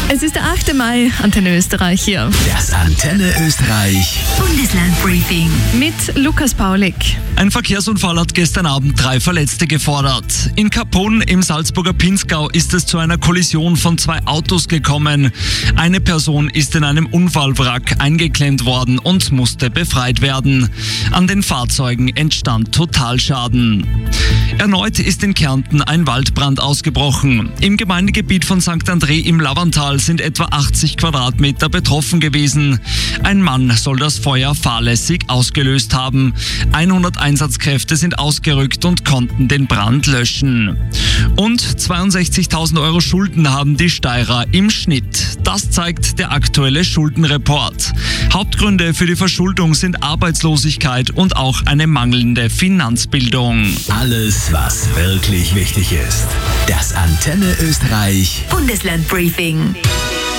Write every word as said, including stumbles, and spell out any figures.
Es ist der achte Mai, Antenne Österreich hier. Das Antenne Österreich Bundeslandbriefing Mit Lukas Paulik. Ein Verkehrsunfall hat gestern Abend drei Verletzte gefordert. In Kappun im Salzburger Pinzgau ist es zu einer Kollision von zwei Autos gekommen. Eine Person ist in einem Unfallwrack eingeklemmt worden und musste befreit werden. An den Fahrzeugen entstand Totalschaden. Erneut ist in Kärnten ein Waldbrand ausgebrochen. Im Gemeindegebiet von Sankt André im Lavantal sind etwa achtzig Quadratmeter betroffen gewesen. Ein Mann soll das Feuer fahrlässig ausgelöst haben. hundert Einsatzkräfte sind ausgerückt und konnten den Brand löschen. Und zweiundsechzigtausend Euro Schulden haben die Steirer im Schnitt. Das zeigt der aktuelle Schuldenreport. Hauptgründe für die Verschuldung sind Arbeitslosigkeit und auch eine mangelnde Finanzbildung. Alles, was wirklich wichtig ist. Das Antenne Österreich Bundeslandbriefing